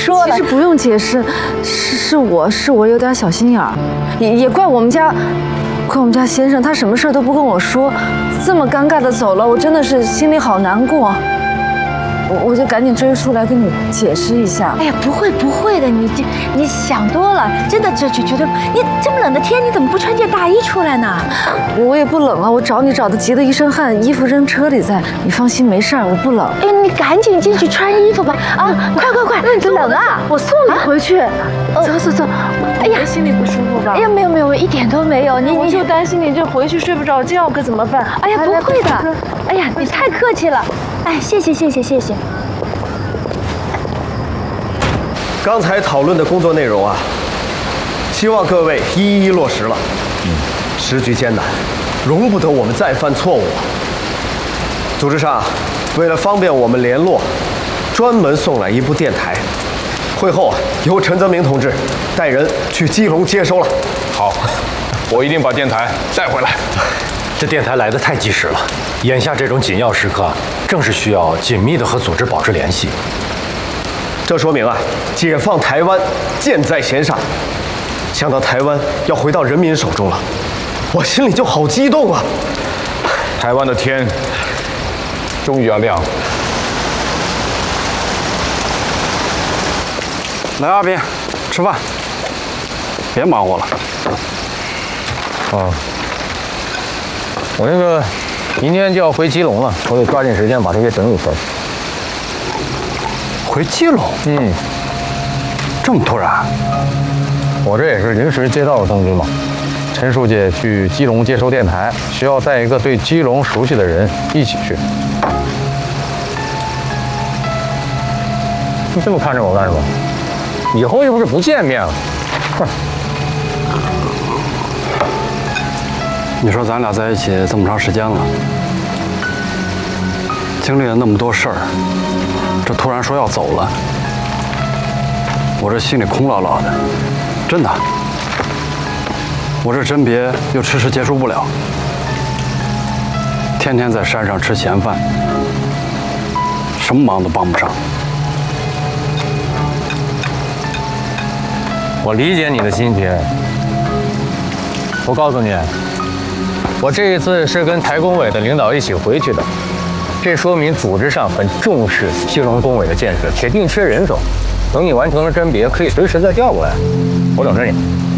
说了。 其实不用解释，是我有点小心眼儿，也怪我们家先生，他什么事儿都不跟我说，这么尴尬的走了，我真的是心里好难过。我就赶紧追出来跟你解释一下。 哎呀，不会的，你想多了，真的这绝对。你这么冷的天，你怎么不穿件大衣出来呢？ 我也不冷啊，我找你找的急得一身汗，衣服扔车里在。你放心，没事儿，我不冷。 哎，你赶紧进去穿衣服吧！啊，快！冷啊！ 我送你回去。走。哎呀，心里不舒服吧？ 哎呀，没有，一点都没有。 我就担心你这回去睡不着觉，可怎么办？ 哎呀，不会的。哎呀，你太客气了。哎，谢谢。 刚才讨论的工作内容啊，希望各位一一落实了。时局艰难，容不得我们再犯错误。组织上，为了方便我们联络，专门送来一部电台。会后啊，由陈泽明同志带人去基隆接收了。 好，我一定把电台带回来。 这电台来得太及时了，眼下这种紧要时刻，正是需要紧密的和组织保持联系。 这说明啊，解放台湾箭在弦上。想到台湾要回到人民手中了，我心里就好激动啊！ 台湾的天终于要亮了。 来，阿斌，吃饭，别忙活了。 我那个明天就要回基隆了，我得抓紧时间把这些整理出来。 回基隆？这么突然？ 我这也是临时接到的通知嘛。陈书记去基隆接收电台，需要带一个对基隆熟悉的人一起去。你这么看着我干什么？以后又不是不见面了。哼。 你说咱俩在一起这么长时间了，经历了那么多事儿，这突然说要走了，我这心里空落落的，真的。我这甄别又迟迟结束不了，天天在山上吃闲饭，什么忙都帮不上。 我理解你的心情。我告诉你，我这一次是跟台工委的领导一起回去的，这说明组织上很重视基隆工委的建设，铁定缺人手。等你完成了甄别，可以随时再调过来，我等着你。